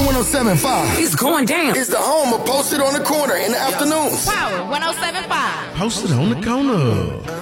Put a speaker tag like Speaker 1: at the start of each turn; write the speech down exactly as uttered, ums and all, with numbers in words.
Speaker 1: one oh seven point five.
Speaker 2: It's going down.
Speaker 1: It's the home of Posted on the Corner in the afternoons.
Speaker 3: Power one oh seven point five.
Speaker 4: Posted on the Corner.